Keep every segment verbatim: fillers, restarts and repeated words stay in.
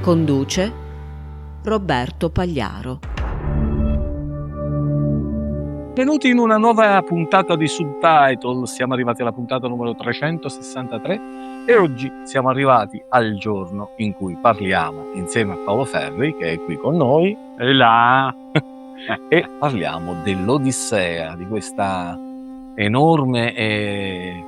Conduce Roberto Pagliaro. Benvenuti in una nuova puntata di Subtitle. Siamo arrivati alla puntata numero trecentosessantatré e oggi siamo arrivati al giorno in cui parliamo insieme a Paolo Ferri, che è qui con noi, e là e parliamo dell'Odissea, di questa enorme e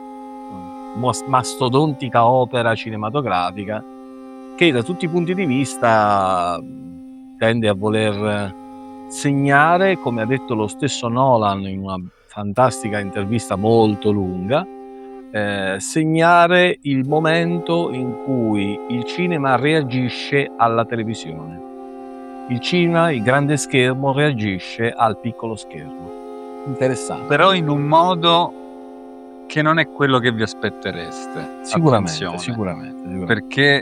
mastodontica opera cinematografica che da tutti i punti di vista tende a voler segnare, come ha detto lo stesso Nolan in una fantastica intervista molto lunga, eh, segnare il momento in cui il cinema reagisce alla televisione. Il cinema, il grande schermo, reagisce al piccolo schermo. Interessante. Però in un modo che non è quello che vi aspettereste. Sicuramente, Attenzione, sicuramente, sicuramente. Perché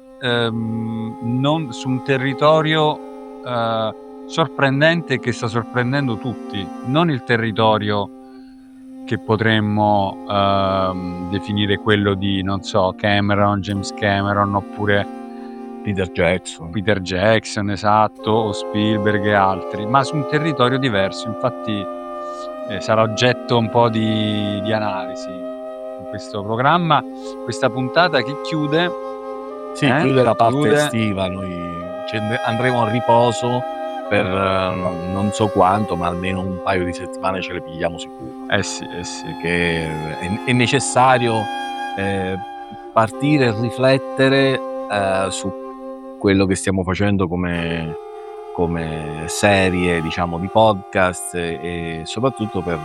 ehm, non su un territorio eh, sorprendente che sta sorprendendo tutti, non il territorio che potremmo ehm, definire quello di, non so, Cameron, James Cameron, oppure Peter Jackson, Peter Jackson, esatto, o Spielberg e altri, ma su un territorio diverso. Infatti eh, sarà oggetto un po' di, di analisi in questo programma, questa puntata che chiude sì, eh, chiude la parte chiude... estiva. Noi andremo a riposo per uh, non so quanto, ma almeno un paio di settimane ce le pigliamo sicuro. Eh sì, eh sì. Perché è, è necessario eh, partire e riflettere eh, su quello che stiamo facendo come, come serie, diciamo, di podcast e, e soprattutto per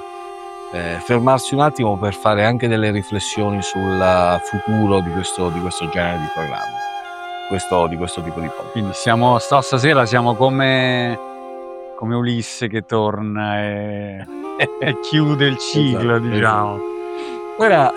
eh, fermarsi un attimo per fare anche delle riflessioni sul futuro di questo, di questo genere di programma. Questo, di questo tipo di podcast. Quindi siamo stasera siamo come, come Ulisse che torna e, e chiude il ciclo, esatto, diciamo. Esatto. Ora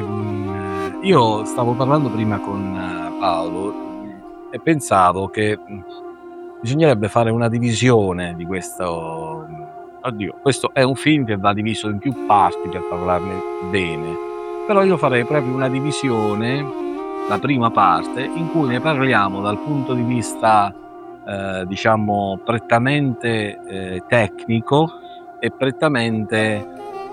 ehm, io stavo parlando prima con Paolo e pensavo che bisognerebbe fare una divisione di questo. Oddio, questo è un film che va diviso in più parti per parlarne bene, però io farei proprio una divisione, la prima parte, in cui ne parliamo dal punto di vista eh, diciamo prettamente eh, tecnico e prettamente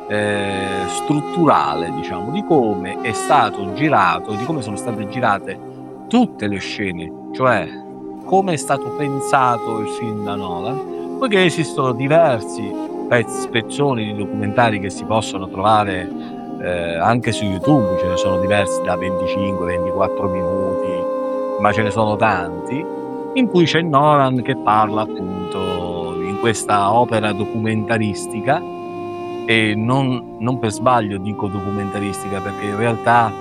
eh, strutturale, diciamo, di come è stato girato, di come sono state girate tutte le scene, cioè come è stato pensato il film da Nolan, poiché esistono diversi pezzi, spezzoni di documentari che si possono trovare Eh, anche su YouTube, ce ne sono diversi da venticinque ventiquattro minuti, ma ce ne sono tanti, in cui c'è Nolan che parla appunto in questa opera documentaristica, e non, non per sbaglio dico documentaristica, perché in realtà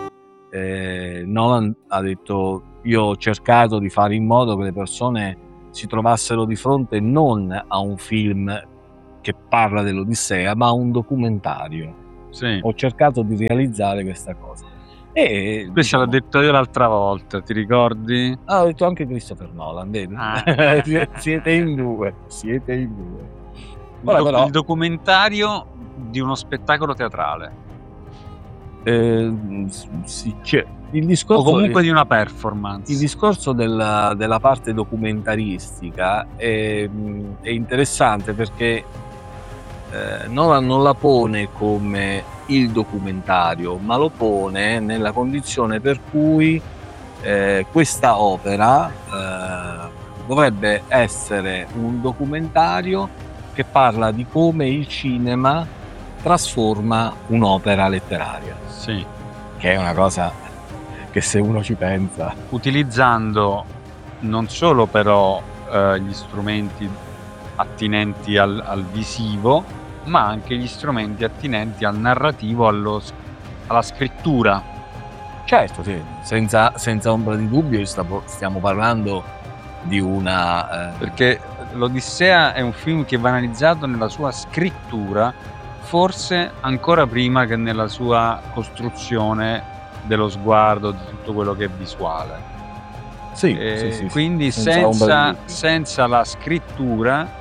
eh, Nolan ha detto: io ho cercato di fare in modo che le persone si trovassero di fronte non a un film che parla dell'Odissea, ma a un documentario. Sì. Ho cercato di realizzare questa cosa. E questo diciamo, l'ho detto io l'altra volta, ti ricordi? Ah, l'ho detto anche Christopher Nolan, vedi? Ah. siete in due, siete in due. Il, Ora, doc- però, il documentario di uno spettacolo teatrale. Eh, sì, c'è il discorso, o comunque di una performance. Il discorso della, della parte documentaristica è, è interessante perché Eh, Nolan non la pone come il documentario, ma lo pone nella condizione per cui eh, questa opera eh, dovrebbe essere un documentario che parla di come il cinema trasforma un'opera letteraria. Sì. Che è una cosa che, se uno ci pensa, utilizzando non solo però eh, gli strumenti attinenti al, al visivo, ma anche gli strumenti attinenti al narrativo, allo, alla scrittura. Certo, sì, senza, senza ombra di dubbio stiamo parlando di una... Eh... Perché l'Odissea è un film che va analizzato nella sua scrittura, forse ancora prima che nella sua costruzione dello sguardo, di tutto quello che è visuale. Sì, eh, sì, sì, quindi senza, senza, senza la scrittura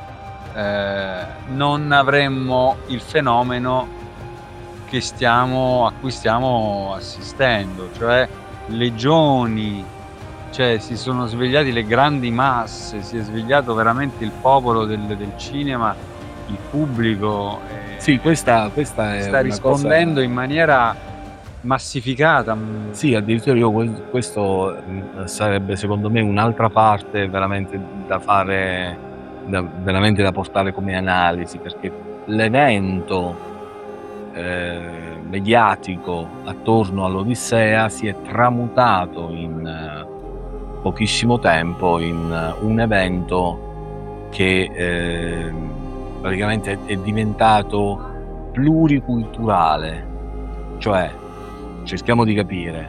Eh, non avremmo il fenomeno che stiamo, a cui stiamo assistendo, cioè legioni Cioè, si sono svegliati le grandi masse, si è svegliato veramente il popolo del, del cinema, il pubblico. eh, Sì, questa, questa è sta una rispondendo cosa... in maniera massificata. Sì, addirittura io que- questo mh, sarebbe secondo me un'altra parte veramente da fare, da- veramente da portare come analisi, perché l'evento eh, mediatico attorno all'Odissea si è tramutato in eh, pochissimo tempo in eh, un evento che eh, praticamente è diventato pluriculturale, cioè cerchiamo di capire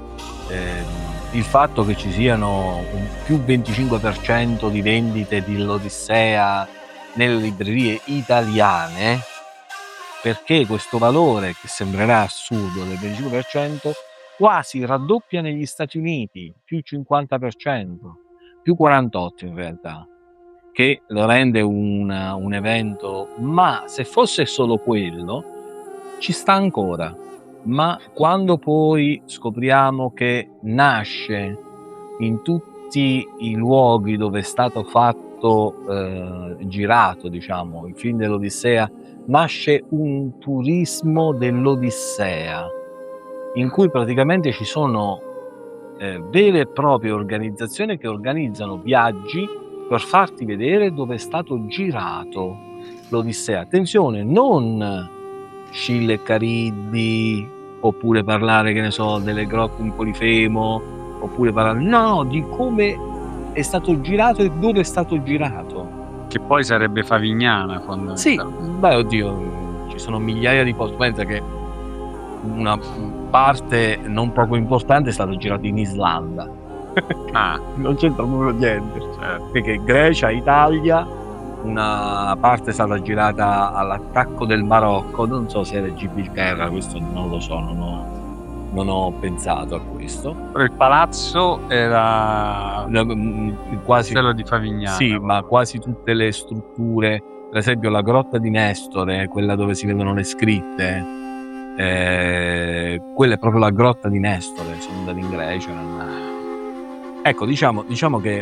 eh, il fatto che ci siano un più venticinque per cento di vendite dell'Odissea nelle librerie italiane, perché questo valore, che sembrerà assurdo, del venticinque per cento quasi raddoppia negli Stati Uniti, più cinquanta per cento, più quarantotto in realtà, che lo rende una- un evento, ma se fosse solo quello ci sta ancora. Ma quando poi scopriamo che nasce in tutti i luoghi dove è stato fatto, eh, girato, diciamo, il film dell'Odissea, nasce un turismo dell'Odissea, in cui praticamente ci sono eh, vere e proprie organizzazioni che organizzano viaggi per farti vedere dove è stato girato l'Odissea. Attenzione, non Scilla e Cariddi, oppure parlare, che ne so, delle grotte di Polifemo, oppure parlare, no, no, di come è stato girato e dove è stato girato. Che poi sarebbe Favignana Sì, fondamentalmente. beh, oddio, ci sono migliaia di posti. Pensa che una parte non poco importante è stata girata in Islanda. Ah, Non c'entra proprio niente. certo. Perché Grecia, Italia, una parte è stata girata all'attacco del Marocco, non so se era Gibilterra, questo non lo so, non ho, non ho pensato a questo. Però il palazzo era La- mm, Quasi, quello di Favignana. sì, ma quasi tutte le strutture, per esempio la grotta di Nestore, quella dove si vedono le scritte, eh, quella è proprio la grotta di Nestore, sono andato in Grecia. non- Ecco, diciamo, diciamo che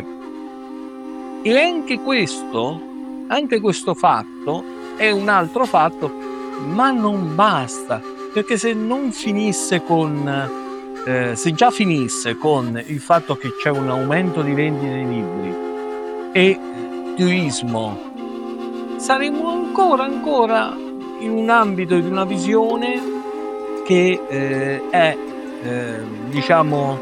e anche questo, anche questo fatto è un altro fatto, ma non basta, perché se non finisse con, eh, se già finisse con il fatto che c'è un aumento di vendite dei libri e turismo, saremmo ancora, ancora in un ambito di una visione che eh, è, eh, diciamo,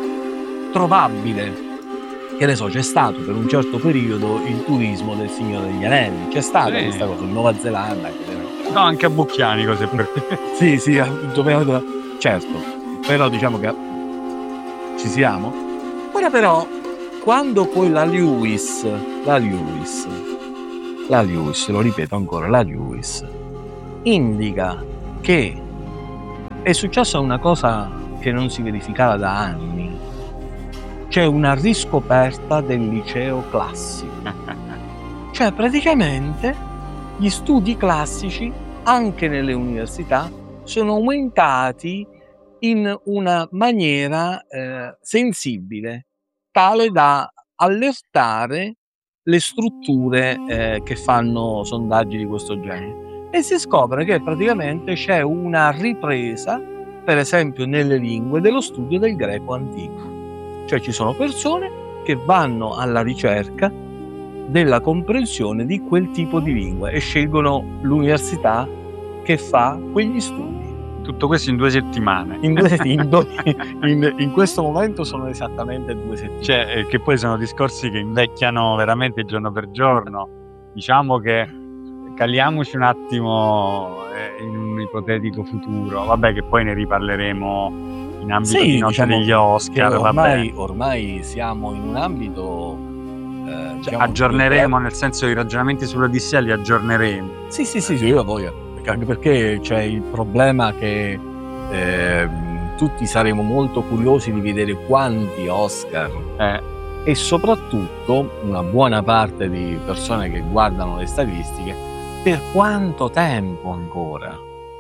trovabile. Che ne so, c'è stato per un certo periodo il turismo del Signore degli Anelli, c'è stata Sì. questa cosa in Nuova Zelanda. che- No, anche a Bucchiani, cose per Sì, sì, a- dove- certo, però diciamo che ci siamo. Ora però, quando poi la Lewis, la Lewis, la Lewis, lo ripeto ancora, la Lewis, indica che è successa una cosa che non si verificava da anni. C'è una riscoperta del liceo classico. Cioè, praticamente, gli studi classici, anche nelle università, sono aumentati in una maniera eh, sensibile, tale da allertare le strutture eh, che fanno sondaggi di questo genere. E si scopre che praticamente c'è una ripresa, per esempio nelle lingue, dello studio del greco antico. Cioè ci sono persone che vanno alla ricerca della comprensione di quel tipo di lingua e scelgono l'università che fa quegli studi. tutto questo in due settimane. In, due, in, do- in, in questo momento sono esattamente due settimane. Cioè, eh, che poi sono discorsi che invecchiano veramente giorno per giorno. Diciamo che caliamoci un attimo eh, in un ipotetico futuro. Vabbè, che poi ne riparleremo in ambito Sì, di notte diciamo degli che Oscar. ormai, Vabbè. ormai siamo in un ambito eh, Cioè, diciamo, aggiorneremo, nel senso i ragionamenti sull'Odissea li aggiorneremo. Sì, sì, sì, sì, io voglio. Anche perché c'è il problema che eh, tutti saremo molto curiosi di vedere quanti Oscar Eh, e soprattutto una buona parte di persone che guardano le statistiche per quanto tempo ancora.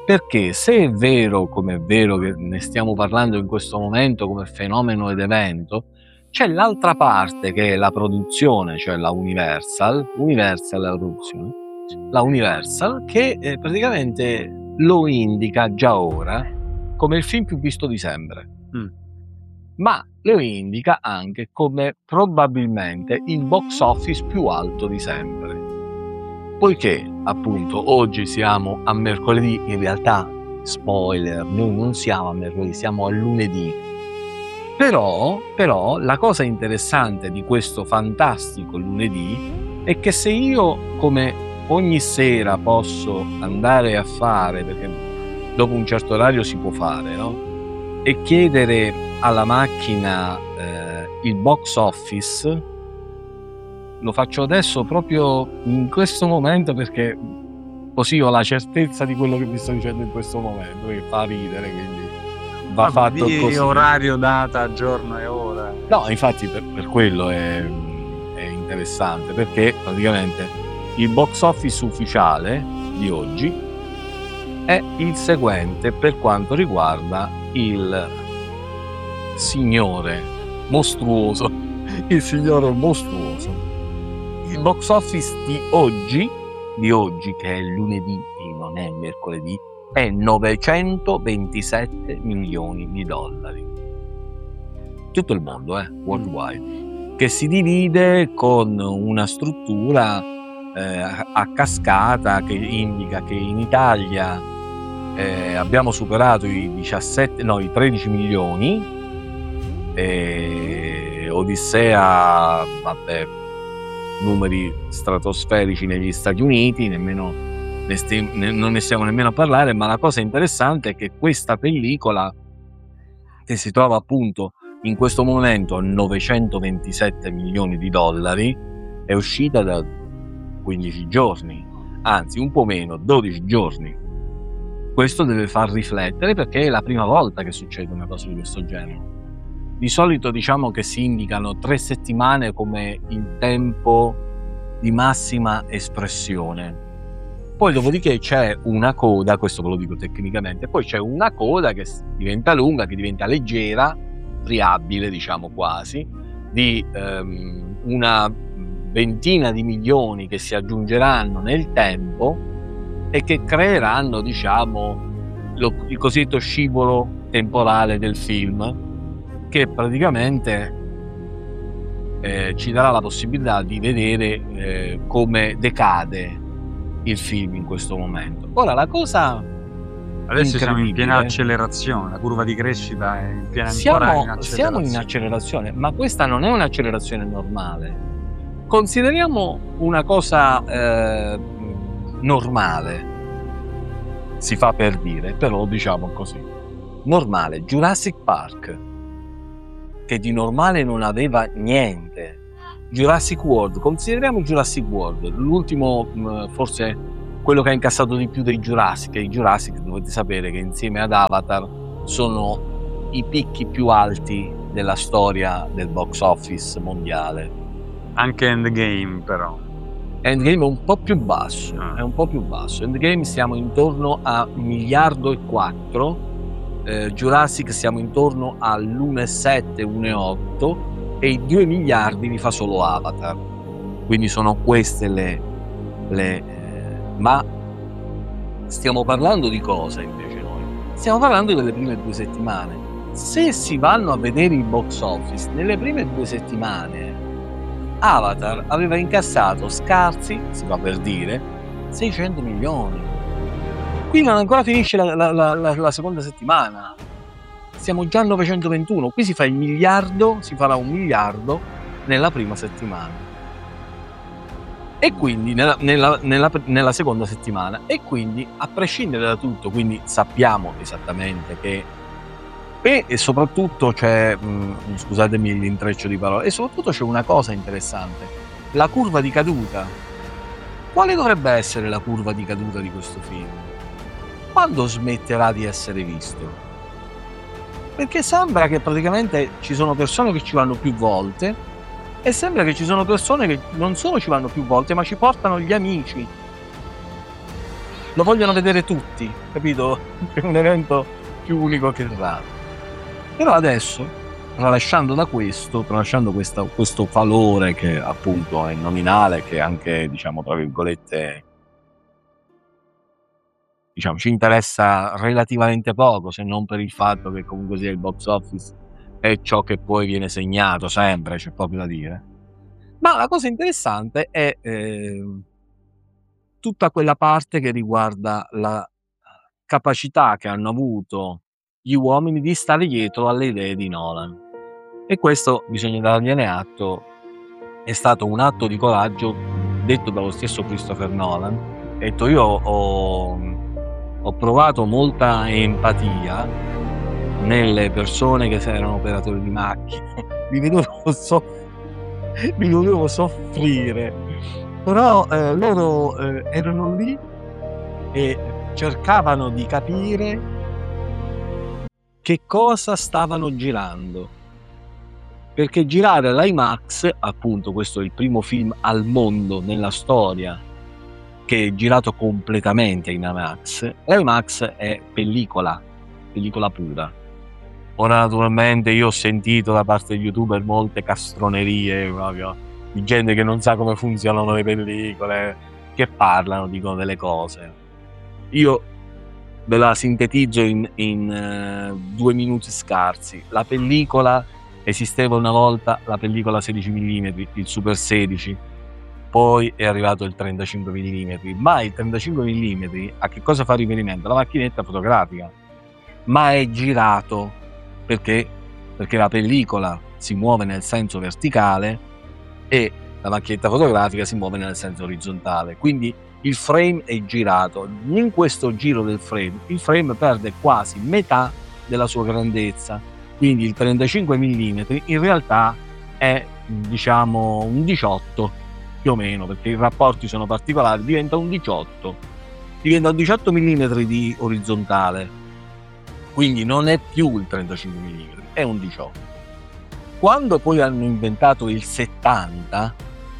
Perché se è vero, come è vero che ne stiamo parlando in questo momento come fenomeno ed evento, c'è l'altra parte che è la produzione, cioè la Universal, Universal la produzione, la Universal che eh, praticamente lo indica già ora come il film più visto di sempre, Mm. ma lo indica anche come probabilmente il box office più alto di sempre. Poiché appunto oggi siamo a mercoledì, in realtà spoiler, noi non siamo a mercoledì, siamo a lunedì. Però, però la cosa interessante di questo fantastico lunedì è che se io, come ogni sera, posso andare a fare, perché dopo un certo orario si può fare, no? E chiedere alla macchina eh, il box office, lo faccio adesso proprio in questo momento perché così ho la certezza di quello che mi sto dicendo in questo momento, che fa ridere, quindi va Ah, fatto di così. orario, data, giorno e ora. No, infatti per, per quello è, è interessante, perché praticamente il box office ufficiale di oggi è il seguente per quanto riguarda il signore mostruoso, il signore mostruoso. Il box office di oggi, di oggi che è lunedì e non è mercoledì, è novecentoventisette milioni di dollari. Tutto il mondo, eh, worldwide, che si divide con una struttura eh, a cascata che indica che in Italia eh, abbiamo superato i diciassette, no, i tredici milioni, e Odissea, vabbè, numeri stratosferici negli Stati Uniti, nemmeno ne sti- ne- non ne stiamo nemmeno a parlare, ma la cosa interessante è che questa pellicola, che si trova appunto in questo momento a novecentoventisette milioni di dollari, è uscita da quindici giorni, anzi un po' meno, dodici giorni. Questo deve far riflettere, perché è la prima volta che succede una cosa di questo genere. Di solito diciamo che si indicano tre settimane come il tempo di massima espressione. Poi dopodiché c'è una coda, questo ve lo dico tecnicamente, poi c'è una coda che diventa lunga, che diventa leggera, friabile diciamo quasi, di um, una ventina di milioni che si aggiungeranno nel tempo e che creeranno diciamo lo, il cosiddetto scivolo temporale del film, che praticamente eh, ci darà la possibilità di vedere eh, come decade il film in questo momento. Ora la cosa Adesso siamo in piena incredibile, accelerazione, la curva di crescita è in piena ancora in siamo, accelerazione. siamo in accelerazione, ma questa non è un'accelerazione normale. Consideriamo una cosa eh, normale, si fa per dire, però diciamo così, normale. Jurassic Park, che di normale non aveva niente. Jurassic World, consideriamo Jurassic World, l'ultimo, forse quello che ha incassato di più dei Jurassic. I Jurassic, dovete sapere che insieme ad Avatar sono i picchi più alti della storia del box office mondiale. Anche Endgame però. Endgame è un po' più basso, Ah. è un po' più basso. Endgame siamo intorno a un miliardo e quattro, eh, Jurassic siamo intorno all'uno virgola sette, uno virgola otto, e i due miliardi li fa solo Avatar. Quindi sono queste le... le eh, ma stiamo parlando di cosa invece noi? Stiamo parlando delle prime due settimane. Se si vanno a vedere il box office, nelle prime due settimane Avatar aveva incassato scarsi, si fa per dire, seicento milioni. Qui non ancora finisce la, la, la, la, la seconda settimana. Siamo già a novecentoventuno, qui si fa il miliardo, si farà un miliardo nella prima settimana. E quindi nella, nella, nella, nella seconda settimana. E quindi, a prescindere da tutto, quindi sappiamo esattamente che e, e soprattutto c'è, mh, scusatemi l'intreccio di parole, e soprattutto c'è una cosa interessante, la curva di caduta. Quale dovrebbe essere la curva di caduta di questo film? Quando smetterà di essere visto? Perché sembra che praticamente ci sono persone che ci vanno più volte e sembra che ci sono persone che non solo ci vanno più volte, ma ci portano gli amici. lo vogliono vedere tutti, capito? È un evento più unico che raro. Però adesso, tralasciando da questo, tralasciando questa, questo valore che appunto è nominale, che anche, diciamo, tra virgolette, diciamo, ci interessa relativamente poco, se non per il fatto che comunque sia il box office è ciò che poi viene segnato sempre, c'è poco da dire. Ma la cosa interessante è eh, tutta quella parte che riguarda la capacità che hanno avuto gli uomini di stare dietro alle idee di Nolan. E questo, bisogna dargliene atto, è stato un atto di coraggio detto dallo stesso Christopher Nolan. Ha detto: io ho, ho provato molta empatia nelle persone che erano operatori di macchine, mi vedevo, soff- mi dovevo soffrire, però eh, loro eh, erano lì e cercavano di capire che cosa stavano girando, perché girare l'IMAX, appunto, questo è il primo film al mondo nella storia che è girato completamente in IMAX. L'IMAX è pellicola, pellicola pura. Ora naturalmente io ho sentito da parte degli youtuber molte castronerie proprio di gente che non sa come funzionano le pellicole, che parlano, dicono delle cose. Io ve la sintetizzo in, in uh, due minuti scarsi. La pellicola esisteva una volta, la pellicola sedici millimetri, il Super sedici, poi è arrivato il trentacinque millimetri, ma il trentacinque millimetri a che cosa fa riferimento? La macchinetta fotografica, ma è girato perché? Perché la pellicola si muove nel senso verticale e la macchinetta fotografica si muove nel senso orizzontale, quindi il frame è girato. In questo giro del frame, il frame perde quasi metà della sua grandezza, quindi il trentacinque millimetri in realtà è, diciamo, un diciotto più o meno, perché i rapporti sono particolari, diventa un diciotto, diventa un diciotto millimetri di orizzontale, quindi non è più il trentacinque millimetri, è un diciotto. Quando poi hanno inventato il settanta,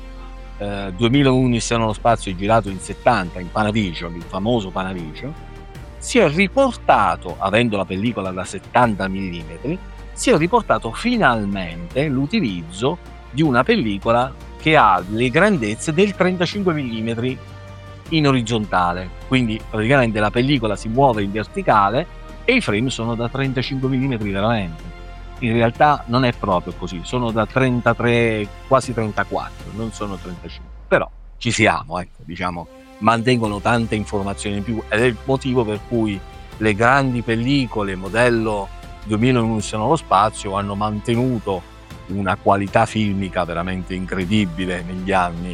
eh, duemilauno Odissea nello spazio è girato in settanta, in Panavision, il famoso Panavision, si è riportato, avendo la pellicola da settanta millimetri, si è riportato finalmente l'utilizzo di una pellicola che ha le grandezze del trentacinque millimetri in orizzontale, quindi praticamente la pellicola si muove in verticale e i frame sono da trentacinque millimetri veramente. In realtà non è proprio così, sono da trentatré, quasi trentaquattro, non sono trentacinque, però ci siamo, ecco, diciamo, mantengono tante informazioni in più ed è il motivo per cui le grandi pellicole modello duemilauno Odissea nello spazio hanno mantenuto una qualità filmica veramente incredibile negli anni,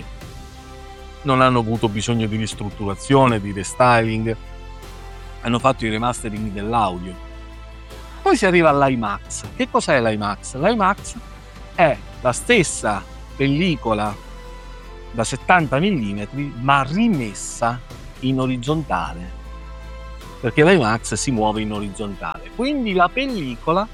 non hanno avuto bisogno di ristrutturazione, di restyling, hanno fatto i remastering dell'audio. Poi si arriva all'IMAX. Che cos'è l'IMAX? L'IMAX è la stessa pellicola da settanta millimetri ma rimessa in orizzontale, perché l'IMAX si muove in orizzontale, quindi la pellicola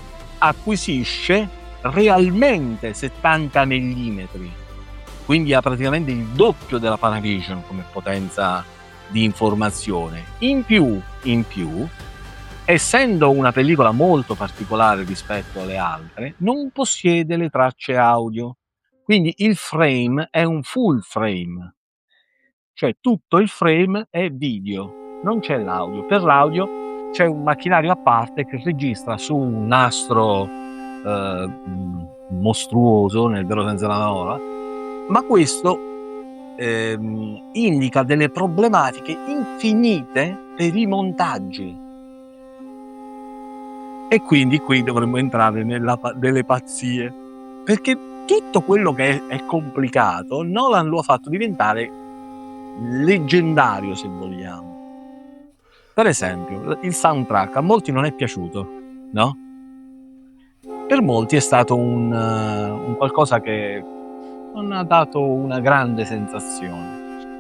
acquisisce realmente settanta millimetri, quindi ha praticamente il doppio della Panavision come potenza di informazione. In più, in più, essendo una pellicola molto particolare rispetto alle altre, non possiede le tracce audio, quindi il frame è un full frame, cioè tutto il frame è video, non c'è l'audio. Per l'audio c'è un macchinario a parte che registra su un nastro eh, mostruoso, nel vero senso della parola, ma questo eh, indica delle problematiche infinite per i montaggi. E quindi qui dovremmo entrare nella, nelle pazzie, perché tutto quello che è, è complicato Nolan lo ha fatto diventare leggendario, se vogliamo. Per esempio, il soundtrack a molti non è piaciuto, no? Per molti è stato un, uh, un qualcosa che non ha dato una grande sensazione.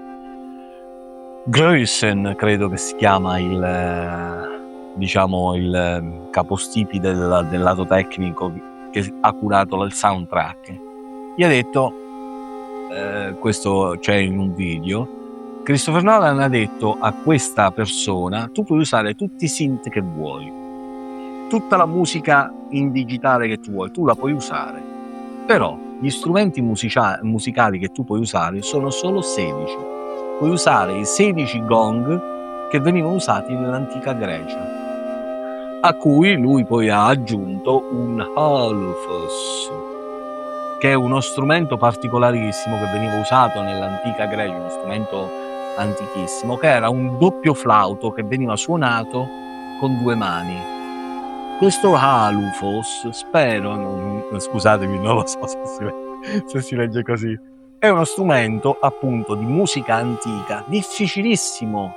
Grössen, credo che si chiama il... diciamo il capostipi del, del lato tecnico che ha curato il soundtrack, gli ha detto, eh, questo c'è in un video, Christopher Nolan ha detto a questa persona: tu puoi usare tutti i synth che vuoi, tutta la musica in digitale che tu vuoi, tu la puoi usare, però gli strumenti musica- musicali che tu puoi usare sono solo sedici. Puoi usare i sedici gong che venivano usati nell'antica Grecia, a cui lui poi ha aggiunto un halophos, che è uno strumento particolarissimo che veniva usato nell'antica Grecia, uno strumento antichissimo, che era un doppio flauto che veniva suonato con due mani. Questo halophos, spero, non, scusatemi, non lo so se si, se si legge così, è uno strumento appunto di musica antica, difficilissimo,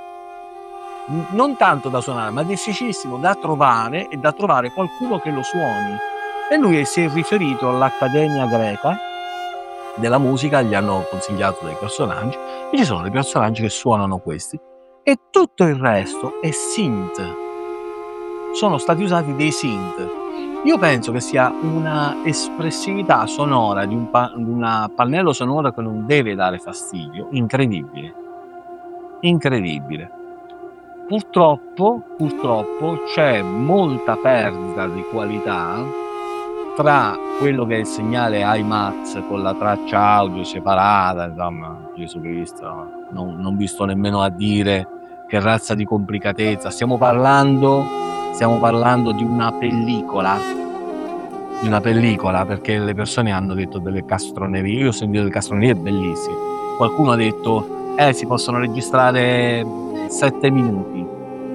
non tanto da suonare, ma difficilissimo da trovare e da trovare qualcuno che lo suoni. E lui si è riferito all'Accademia Greca della musica, gli hanno consigliato dei personaggi e ci sono dei personaggi che suonano questi, e tutto il resto è synth. Sono stati usati dei synth. Io penso che sia una espressività sonora di un pa- di una pannello sonoro che non deve dare fastidio, incredibile, incredibile. Purtroppo, purtroppo c'è molta perdita di qualità tra quello che è il segnale IMAX con la traccia audio separata, insomma, Gesù Cristo, non, non vi sto nemmeno a dire che razza di complicatezza. Stiamo parlando, stiamo parlando di una pellicola, di una pellicola, perché le persone hanno detto delle castronerie. Io ho sentito delle castronerie bellissime. Qualcuno ha detto, eh, si possono registrare sette minuti.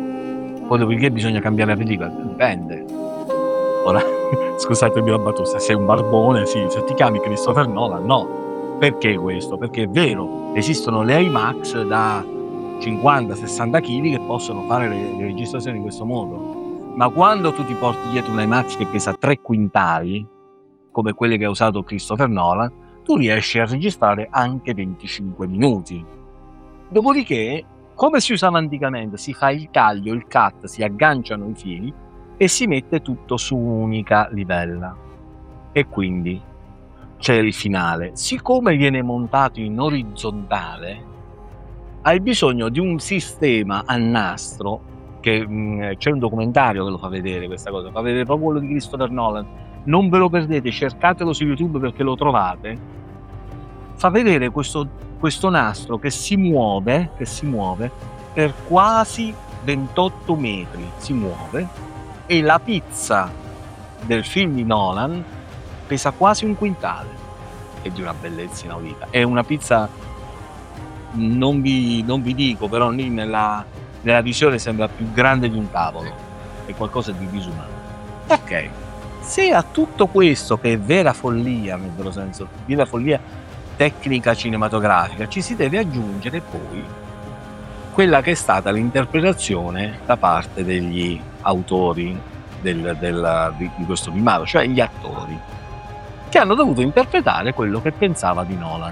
Poi dopodiché bisogna cambiare la pellicola. Dipende. Ora, scusatemi la battuta, se sei un barbone, sì, se ti chiami Christopher Nolan, no. Perché questo? Perché è vero, esistono le IMAX da cinquanta sessanta chili che possono fare le, le registrazioni in questo modo. Ma quando tu ti porti dietro una IMAX che pesa tre quintali, come quelle che ha usato Christopher Nolan, tu riesci a registrare anche venticinque minuti. Dopodiché, come si usava anticamente, si fa il taglio, il cut, si agganciano i fili e si mette tutto su un'unica livella, e quindi c'è il finale. Siccome viene montato in orizzontale, hai bisogno di un sistema a nastro che mh, c'è un documentario che lo fa vedere questa cosa, fa vedere proprio quello di Christopher Nolan, non ve lo perdete, cercatelo su YouTube perché lo trovate. Fa vedere questo, questo nastro che si muove, che si muove per quasi ventotto metri, si muove, e la pizza del film di Nolan pesa quasi un quintale. È di una bellezza inaudita. È una pizza, non vi, non vi dico, però lì nella, nella visione sembra più grande di un tavolo. È qualcosa di disumano. Ok, se a tutto questo, che è vera follia, nel vero senso, vera follia tecnica cinematografica, ci si deve aggiungere poi quella che è stata l'interpretazione da parte degli autori del, del, di, di questo filmato, cioè gli attori, che hanno dovuto interpretare quello che pensava di Nolan.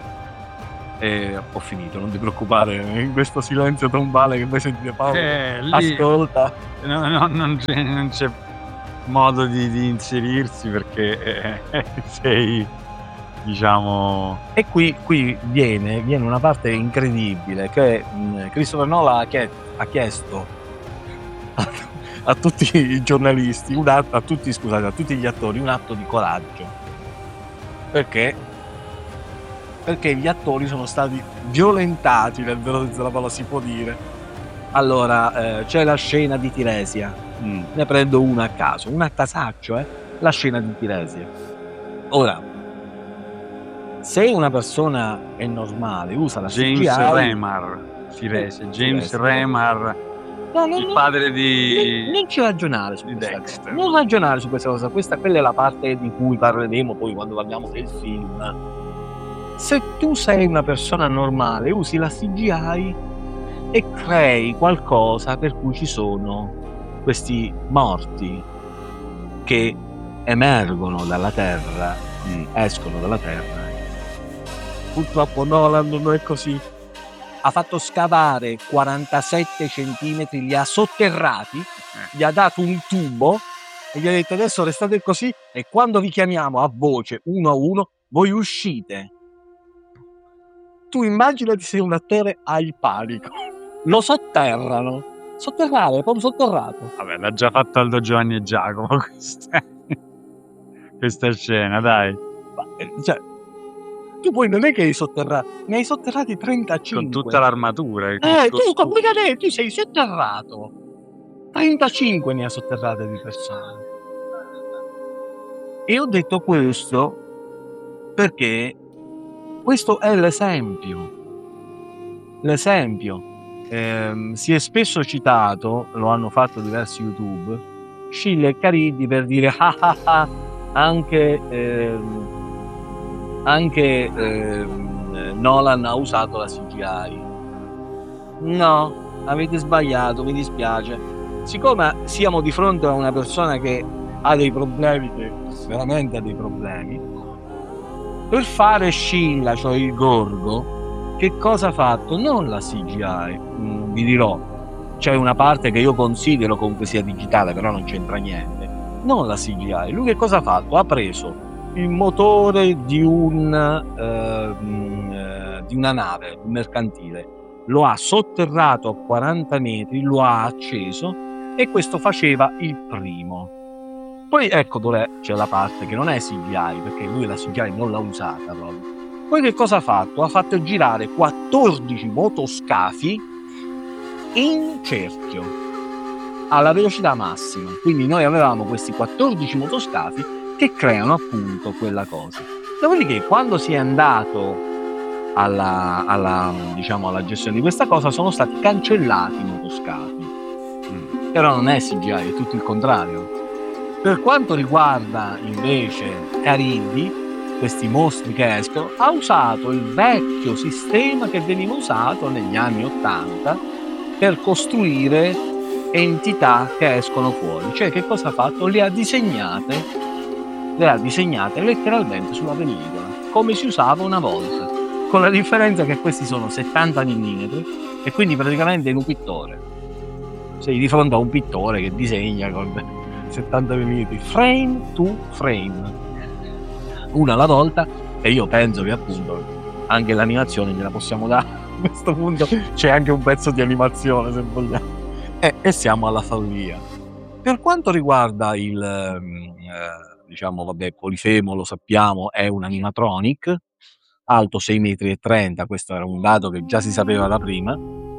E ho finito, non ti preoccupare, in questo silenzio tombale che voi sentite, Paolo, Eh, lì ascolta. no, no, non, c'è, non c'è modo di, di inserirsi perché eh, sei, diciamo... E qui, qui viene, viene una parte incredibile che mh, Christopher Nolan ha, chied- ha chiesto a, a tutti i giornalisti, un atto, a tutti, scusate, a tutti gli attori un atto di coraggio. Perché? Perché gli attori sono stati violentati, nel vero senso della parola si può dire. Allora, eh, c'è la scena di Tiresia, mm, ne prendo una a caso, una a casaccio, eh? La scena di Tiresia. Ora, se una persona è normale, usa la James C G I, Remar, Tirese, James Tirese. Remar, no, no, il no, padre di, non, non ci ragionare su di questa Dexter. cosa. Non ragionare su questa cosa. Questa quella è la parte di cui parleremo poi quando parliamo del film. Se tu sei una persona normale, usi la C G I e crei qualcosa per cui ci sono questi morti che emergono dalla terra, escono dalla terra. Purtroppo Nolan non è così. Ha fatto scavare quarantasette centimetri, li ha sotterrati, gli ha dato un tubo e gli ha detto adesso restate così e quando vi chiamiamo a voce uno a uno voi uscite. tu immaginati se un attore ha il panico, lo sotterrano, sotterrare, proprio sotterrato. Vabbè, l'ha già fatto Aldo Giovanni e Giacomo questa, questa scena, dai. Ma, eh, cioè, tu poi non è che hai sotterrato, ne hai sotterrati trentacinque. Con tutta l'armatura. il Eh, tu costume. complicamente, tu sei sotterrato. trentacinque ne ha sotterrate di persone. E ho detto questo perché questo è l'esempio. L'esempio. Ehm, si è spesso citato, lo hanno fatto diversi YouTube, Scilla e Cariddi per dire ah ah ah, anche, ehm, anche ehm, Nolan ha usato la C G I. No, avete sbagliato, mi dispiace. Siccome siamo di fronte a una persona che ha dei problemi, che veramente ha dei problemi, per fare Scilla, cioè il Gorgo, che cosa ha fatto? Non la C G I, mm, vi dirò, c'è una parte che io considero comunque sia digitale, però non c'entra niente. Non la C G I. Lui che cosa ha fatto? Ha preso il motore di un eh, mm, eh, di una nave, un mercantile, lo ha sotterrato a quaranta metri, lo ha acceso e questo faceva il primo. Poi ecco dove c'è la parte che non è C G I, perché lui la C G I non l'ha usata proprio. Poi che cosa ha fatto? Ha fatto girare quattordici motoscafi in cerchio alla velocità massima. Quindi noi avevamo questi quattordici motoscafi che creano appunto quella cosa. Dopodiché, quando si è andato alla, alla, diciamo, alla gestione di questa cosa, sono stati cancellati i motoscafi. Mm. Però non è C G I, è tutto il contrario. Per quanto riguarda invece Cariddi, questi mostri che escono, ha usato il vecchio sistema che veniva usato negli anni ottanta per costruire entità che escono fuori. Cioè, che cosa ha fatto? Le ha disegnate, le ha disegnate letteralmente sulla pellicola, come si usava una volta, con la differenza che questi sono settanta millimetri e quindi praticamente è un pittore. Sei di fronte a un pittore che disegna con settanta millimetri, frame to frame, una alla volta, e io penso che appunto anche l'animazione gliela possiamo dare. A questo punto c'è anche un pezzo di animazione, se vogliamo, e, e siamo alla follia. Per quanto riguarda il eh, diciamo, vabbè, Polifemo, lo sappiamo, è un animatronic alto sei metri e trenta, questo era un dato che già si sapeva da prima,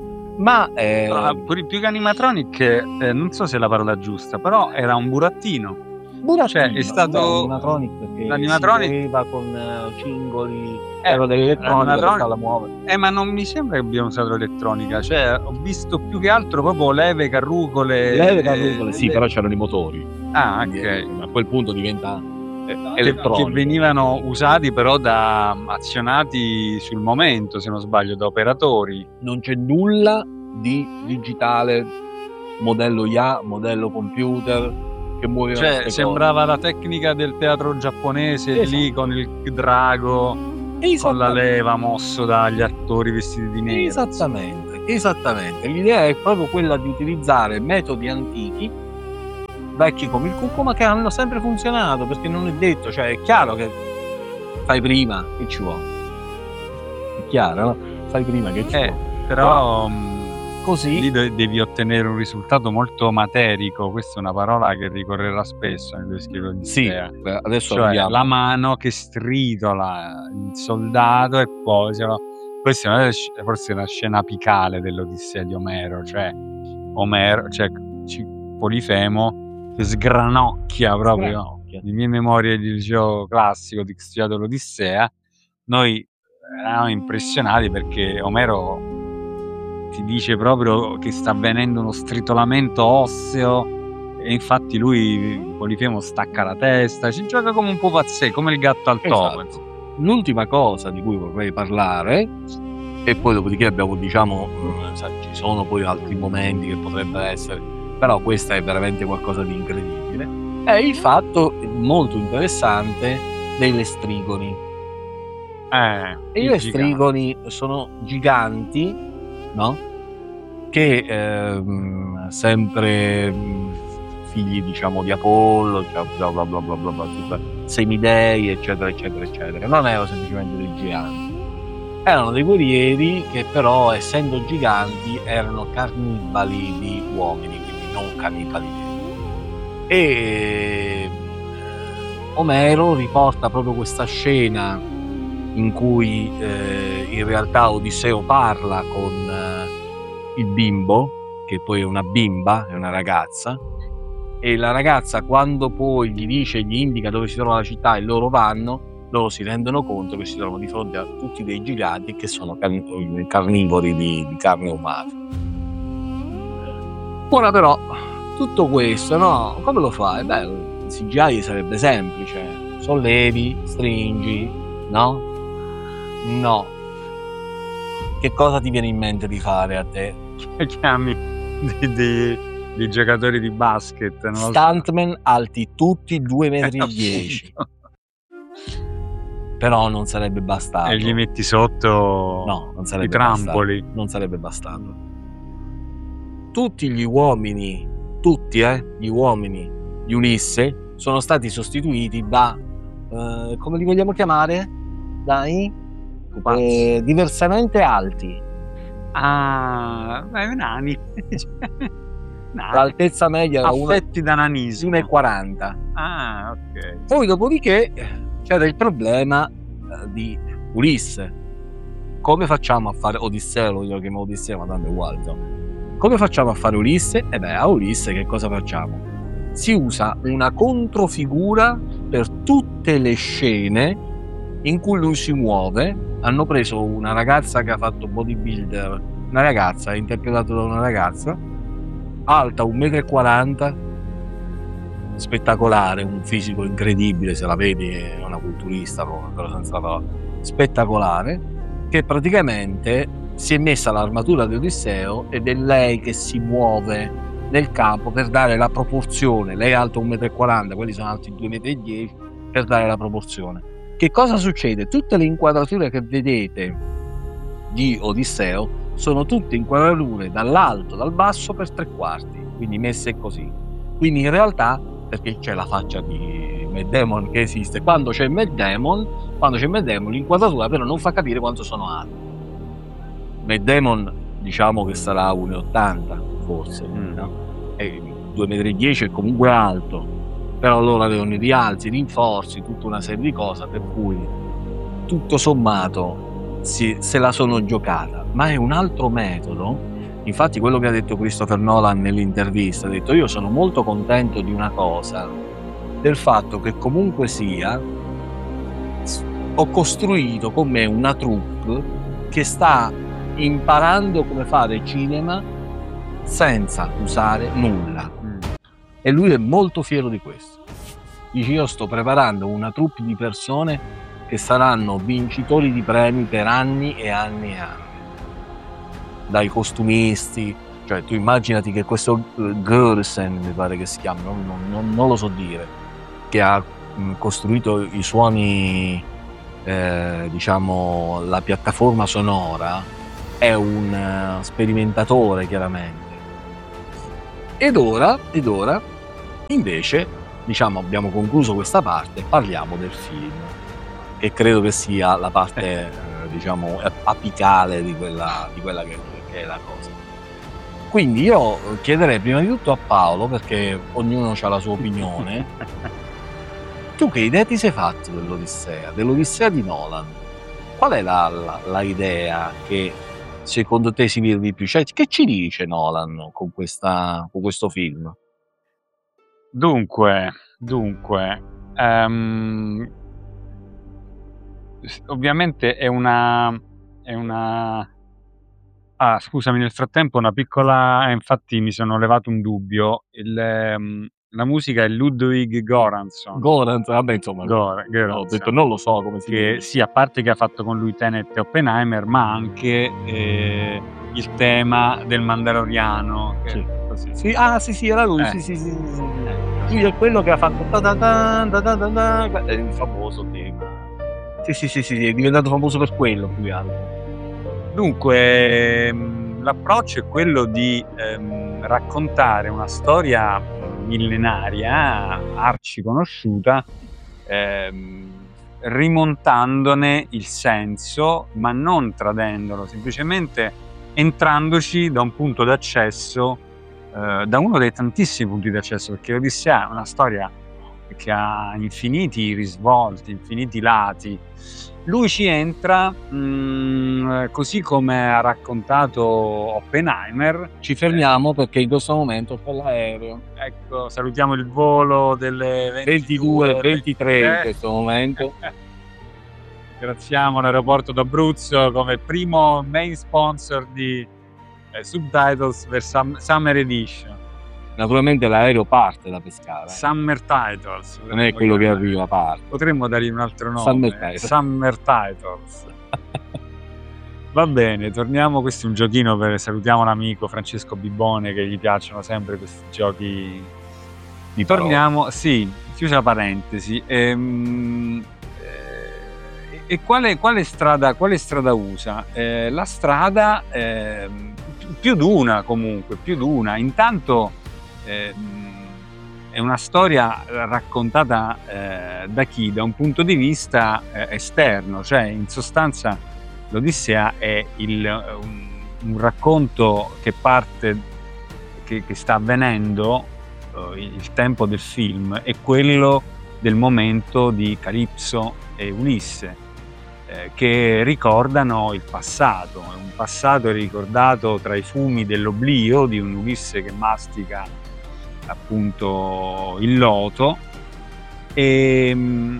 ma eh, Ah, pure più che animatronic, eh, non so se è la parola giusta, però era un burattino. burattino, cioè, è stato- beh, l'animatronic perché l'animatronic- si muoveva con eh, cingoli, Eh, era dell'elettronica per l'animatronic- farla muovere. Eh, ma non mi sembra che abbiano usato l'elettronica, cioè ho visto più che altro proprio leve, carrucole. Leve carrucole, eh, sì, le- però c'erano i motori. Ah, Quindi, ok. eh, a quel punto diventa eh, Che, elettronico. che venivano usati però da azionati sul momento, se non sbaglio, da operatori. Non c'è nulla di digitale, modello I A, modello computer che muoveva Cioè, queste sembrava la tecnica del teatro giapponese, Esatto. lì con il drago, cose. con la Esattamente. leva mosso dagli attori vestiti di nero. Esattamente, esattamente. L'idea è proprio quella di utilizzare metodi antichi, vecchi come il cucco, ma che hanno sempre funzionato, perché non è detto, cioè è chiaro che fai prima che ci vuole. È chiaro, no? Fai prima che ci Eh, vuole. però mh, Così lì de- devi ottenere un risultato molto materico. Questa è una parola che ricorrerà spesso nel descrivere sì, l'Odissea. beh, adesso Cioè arriviamo. la mano che stridola il soldato e poi se no- questa è una delle sc- forse una scena apicale dell'Odissea di Omero, cioè Omero, cioè ci- Polifemo che sgranocchia proprio. Granocchia. Le mie memorie di liceo classico di studiato l'Odissea, noi eravamo impressionati perché Omero ti dice proprio che sta avvenendo uno stritolamento osseo e infatti lui, Polifemo, stacca la testa, ci gioca come un po' pazzesco, come il gatto al topo. Esatto. L'ultima cosa di cui vorrei parlare, e poi dopodiché abbiamo, diciamo, eh, sai, ci sono poi altri momenti che potrebbero essere, però questa è veramente qualcosa di incredibile, è il fatto molto interessante dei lestrigoni. Eh, E i il lestrigoni sono giganti, no? Che ehm, sempre mh, figli, diciamo, di Apollo, cioè, bla bla bla bla bla bla, tutte semidei, eccetera, eccetera, eccetera. Non erano semplicemente dei giganti. Erano dei guerrieri che però, essendo giganti, erano carnibali di uomini, quindi non cannibali veri. E Omero riporta proprio questa scena in cui eh, in realtà Odisseo parla con eh, il bimbo, che poi è una bimba, è una ragazza, e la ragazza, quando poi gli dice, gli indica dove si trova la città e loro vanno, loro si rendono conto che si trovano di fronte a tutti dei giganti che sono carn- carnivori di, di carne umana. Ora però, tutto questo, no? Come lo fai? Beh, il C G I sarebbe semplice: sollevi, stringi, no? No. Che cosa ti viene in mente di fare a te? Chiami di, di, di giocatori di basket, non lo so. Stuntman alti tutti due metri e dieci. Però non sarebbe bastato. E gli metti sotto No, non i sarebbe trampoli. bastato. Non sarebbe bastato. Tutti gli uomini, tutti eh, gli uomini di Ulisse sono stati sostituiti da, eh, come li vogliamo chiamare? Dai? Eh, diversamente alti. Ah, beh, nani. Nani. L'altezza media era uno- Affetti da nanismo. uno e quaranta. Ah, ok. Poi dopodiché c'era il problema eh, di Ulisse. Come facciamo a fare Odisseo? Io lo chiamo Odisseo, ma tanto è uguale, insomma. Come facciamo a fare Ulisse? E beh, a Ulisse che cosa facciamo? Si usa una controfigura per tutte le scene in cui lui si muove. Hanno preso una ragazza che ha fatto bodybuilder, una ragazza, interpretata da una ragazza alta un metro e quaranta, spettacolare, un fisico incredibile, se la vedi è una culturista proprio, senza parola, spettacolare, che praticamente si è messa l'armatura di Odisseo ed è lei che si muove nel campo per dare la proporzione. Lei è alta un metro e quaranta, quelli sono alti due metri e dieci, per dare la proporzione. Che cosa succede? Tutte le inquadrature che vedete di Odisseo sono tutte inquadrature dall'alto, dal basso per tre quarti, quindi messe così. Quindi in realtà, perché c'è la faccia di Matt Damon che esiste, quando c'è Matt Damon, quando c'è Matt Damon l'inquadratura però non fa capire quanto sono alti. Matt Damon diciamo che sarà uno e ottanta forse, Mm. no? E due metri e dieci è comunque alto, però loro avevano i rialzi, i rinforzi, tutta una serie di cose, per cui tutto sommato si, se la sono giocata. Ma è un altro metodo. Infatti quello che ha detto Christopher Nolan nell'intervista, ha detto: io sono molto contento di una cosa, del fatto che comunque sia ho costruito con me una troupe che sta imparando come fare cinema senza usare nulla. Mm. E lui è molto fiero di questo. Dice: io sto preparando una troupe di persone che saranno vincitori di premi per anni e anni e anni. Dai costumisti, cioè tu immaginati che questo uh, Gersen, mi pare che si chiama, non, non- non- non lo so dire, che ha mh, costruito i suoni, eh, diciamo, la piattaforma sonora, è un eh, sperimentatore chiaramente. Ed ora, ed ora, invece, diciamo, abbiamo concluso questa parte, parliamo del film, che credo che sia la parte, eh, diciamo, apicale di quella, di quella che, che è la cosa. Quindi io chiederei prima di tutto a Paolo, perché ognuno ha la sua opinione, tu che idea ti sei fatto dell'Odissea, dell'Odissea di Nolan? Qual è la, la- la idea che secondo te si vive di più? Cioè, che ci dice Nolan con, questa, con questo film? Dunque, dunque, ehm, s- ovviamente è una, è una. Ah, scusami, nel frattempo una piccola, eh, infatti mi sono levato un dubbio. Il, ehm, la musica è Ludwig Göransson. Goran, vabbè, insomma, Gor- ho Göransson. detto non lo so come si Che dice. sì, a parte che ha fatto con lui Tenet e Oppenheimer, ma anche eh, il tema del Mandaloriano. Che Sì. è così. Sì, ah, sì, sì, era lui, Eh. sì, sì, sì, sì, sì. Eh, Lui è quello che ha fatto ta ta ta ta ta ta ta, è il famoso tema. Sì, sì, sì, sì, sì, è diventato famoso per quello più che altro. Dunque, ehm, l'approccio è quello di ehm, raccontare una storia millenaria, arci conosciuta, ehm, rimontandone il senso, ma non tradendolo, semplicemente entrandoci da un punto d'accesso, eh, da uno dei tantissimi punti d'accesso, perché l'Odissea è una storia che ha infiniti risvolti, infiniti lati. Lui ci entra, mh, così come ha raccontato Oppenheimer. Ci fermiamo perché in questo momento c'è l'aereo. Ecco, salutiamo il volo delle ventidue ventitré in eh. questo momento. Ringraziamo l'aeroporto d'Abruzzo come primo main sponsor di eh, Subtitles per Sum- Summer Edition. Naturalmente l'aereo parte da Pescara. Summer Titles. Non è quello che arriva, parte. Potremmo dargli un altro nome. Summer Titles. Summer Titles. Va bene, torniamo. Questo è un giochino per salutiamo l'amico Francesco Bibone, che gli piacciono sempre questi giochi. Di Torniamo, parole. Sì, chiusa parentesi. Ehm, eh, e quale, quale strada quale strada usa? Eh, la strada eh, più d'una comunque, più d'una. Intanto eh, è una storia raccontata eh, da chi? Da un punto di vista eh, esterno, cioè in sostanza l'Odissea è il, un, un racconto che parte, che, che sta avvenendo, eh, il tempo del film è quello del momento di Calipso e Ulisse, eh, che ricordano il passato, un passato ricordato tra i fumi dell'oblio di un Ulisse che mastica appunto il loto e,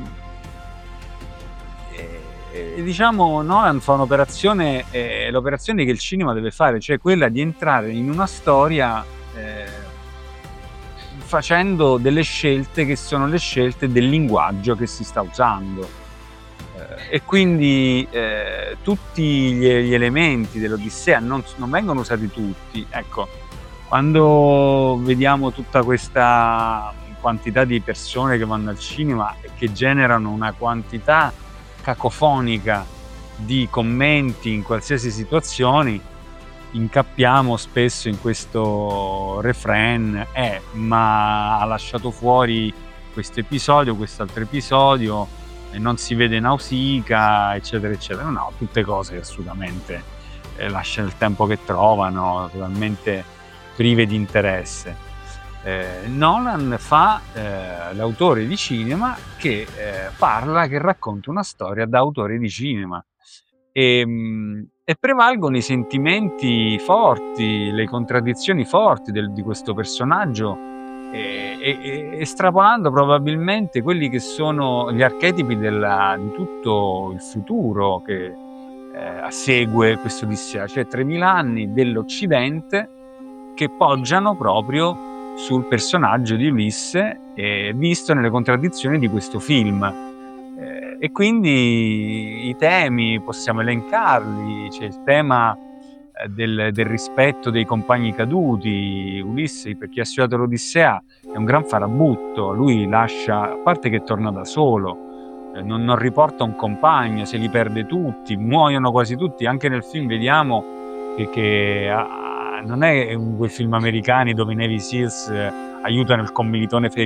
e, e diciamo Nolan fa un'operazione, eh, l'operazione che il cinema deve fare, cioè quella di entrare in una storia eh, facendo delle scelte che sono le scelte del linguaggio che si sta usando, eh, e quindi eh, tutti gli, gli elementi dell'Odissea non, non vengono usati tutti, ecco. Quando vediamo tutta questa quantità di persone che vanno al cinema e che generano una quantità cacofonica di commenti in qualsiasi situazione, incappiamo spesso in questo refrain, eh, ma ha lasciato fuori questo episodio, quest'altro episodio, e non si vede Nausicaa, eccetera, eccetera. No, tutte cose che assolutamente eh, lasciano il tempo che trovano, totalmente prive di interesse. Eh, Nolan fa eh, l'autore di cinema che eh, parla, che racconta una storia da autore di cinema e, e prevalgono i sentimenti forti, le contraddizioni forti del, di questo personaggio, e, e, estrapolando probabilmente quelli che sono gli archetipi della, di tutto il futuro che eh, segue questo Odissea, cioè tremila anni dell'Occidente che poggiano proprio sul personaggio di Ulisse, eh, visto nelle contraddizioni di questo film. Eh, e quindi i temi possiamo elencarli, c'è il tema eh, del, del rispetto dei compagni caduti. Ulisse, per chi ha studiato l'Odissea, è un gran farabutto, lui lascia, a parte che torna da solo, eh, non, non riporta un compagno, se li perde tutti, muoiono quasi tutti, anche nel film vediamo che, che a, non è un quei film americani dove i Navy Seals eh, aiutano il commilitone ferito.